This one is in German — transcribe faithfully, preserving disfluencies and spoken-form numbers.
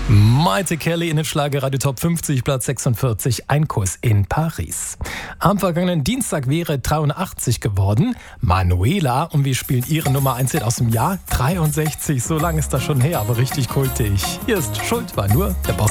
Maite Kelly in den Schlagerradio Top fünfzig, Platz sechsundvierzig, ein Kuss in Paris. Am vergangenen Dienstag wäre dreiundachtzig geworden. Manuela, und wir spielen ihre Nummer eins aus dem Jahr dreiundsechzig. So lange ist das schon her, aber richtig kultig. Hier ist Schuld war nur der Boss.